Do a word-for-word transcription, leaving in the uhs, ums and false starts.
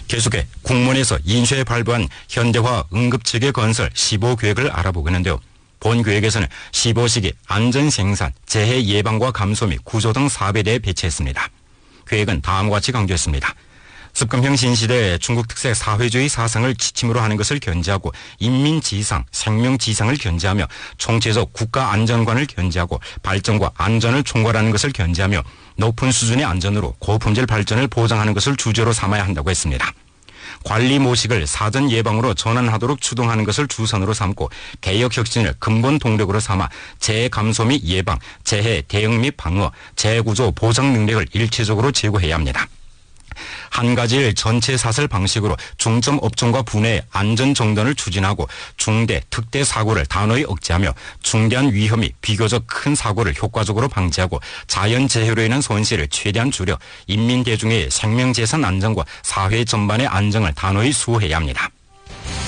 계속해 국문에서 인쇄에 발부한 현대화 응급체계 건설 십오 계획을 알아보겠는데요. 본 계획에서는 십오 시기 안전생산, 재해 예방과 감소 및 구조 등 사업에 대해 배치했습니다. 계획은 다음과 같이 강조했습니다. 습금형 신시대에 중국 특색 사회주의 사상을 지침으로 하는 것을 견제하고 인민지상, 생명지상을 견제하며 총체적 국가안전관을 견제하고 발전과 안전을 총괄하는 것을 견제하며 높은 수준의 안전으로 고품질 발전을 보장하는 것을 주제로 삼아야 한다고 했습니다. 관리 모식을 사전 예방으로 전환하도록 추동하는 것을 주선으로 삼고 개혁 혁신을 근본 동력으로 삼아 재해 감소 및 예방, 재해 대응 및 방어, 재구조 보장 능력을 일체적으로 제고해야 합니다. 한 가지를 전체 사슬 방식으로 중점 업종과 분야의 안전 정돈을 추진하고 중대, 특대 사고를 단호히 억제하며 중대한 위험이 비교적 큰 사고를 효과적으로 방지하고 자연재해로 인한 손실을 최대한 줄여 인민대중의 생명재산 안전과 사회 전반의 안정을 단호히 수호해야 합니다.